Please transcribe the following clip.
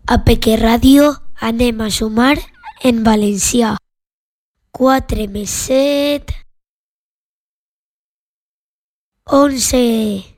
A Peque Ràdio anem a sumar en valencià. 4 més 7... 11.